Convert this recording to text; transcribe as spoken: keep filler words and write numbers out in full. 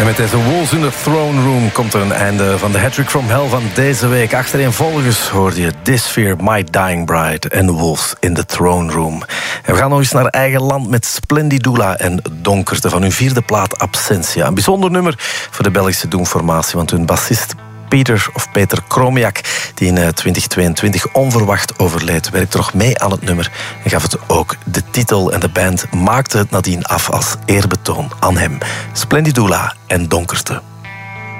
En met deze Wolves in the Throne Room komt er een einde van de Hattrick from Hell van deze week. Achtereenvolgens hoorde je This Fear, My Dying Bride en Wolves in the Throne Room. En we gaan nog eens naar eigen land met Splendidula en Donkerte van hun vierde plaat Absentia. Een bijzonder nummer voor de Belgische doemformatie, want hun bassist Peter of Peter Kromiak, die in twintig tweeëntwintig onverwacht overleed, werkte nog mee aan het nummer en gaf het ook de titel. En de band maakte het nadien af als eerbetoon aan hem. Splendidula en Donkerte.